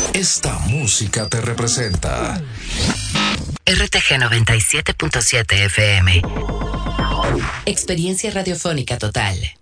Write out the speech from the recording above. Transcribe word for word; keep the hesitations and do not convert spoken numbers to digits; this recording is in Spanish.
Esta música te representa. R T G noventa y siete punto siete F M. Experiencia radiofónica total.